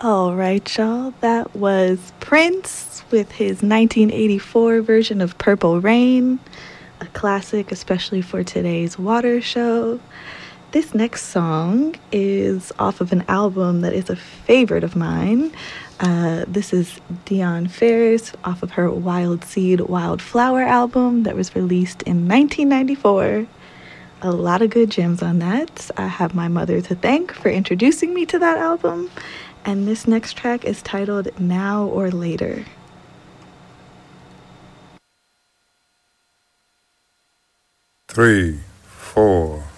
All right, y'all. That was Prince with his 1984 version of Purple Rain, a classic, especially for today's water show. This next song is off of an album that is a favorite of mine. This is Dionne Farris off of her Wild Seed, Wild Flower album that was released in 1994. A lot of good gems on that. I have my mother to thank for introducing me to that album. And this next track is titled Now or Later. 3, 4.